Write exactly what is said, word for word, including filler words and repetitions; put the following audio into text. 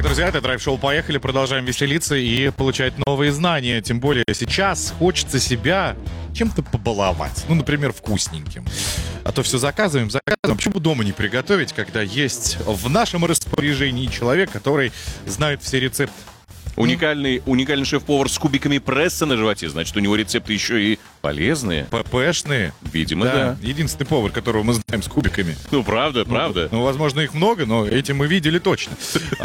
Друзья, это драйв-шоу «Поехали». Продолжаем веселиться и получать новые знания. Тем более сейчас хочется себя чем-то побаловать. Ну, например, вкусненьким. А то все заказываем, заказываем. Почему дома не приготовить, когда есть в нашем распоряжении человек, который знает все рецепты? Уникальный, уникальный шеф-повар с кубиками пресса на животе. Значит, у него рецепты еще и полезные. ППшные. Видимо, да. да. Единственный повар, которого мы знаем с кубиками. Ну, правда, правда. Ну, ну, возможно, их много, но эти мы видели точно.